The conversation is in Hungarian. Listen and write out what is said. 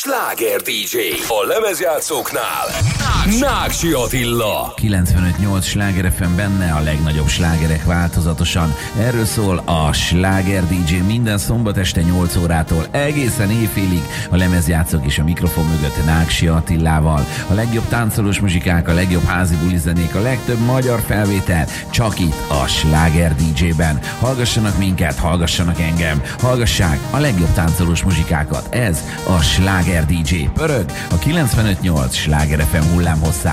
Sláger DJ. A lemezjátszóknál Náksi Attila. 95.8 Sláger FM, benne a legnagyobb slágerek változatosan. Erről szól a Sláger DJ minden szombat este 8 órától egészen éjfélig. A lemezjátszók és a mikrofon mögött Náksi Attilával. A legjobb táncolós muzsikák, a legjobb házi bulizenék, a legtöbb magyar felvétel csak itt a Sláger DJ-ben. Hallgassanak minket, hallgassanak engem, hallgassák a legjobb táncolós muzsikákat. Ez a Sláger DJ. Pörög a 95.8 Sláger FM hullámhosszán.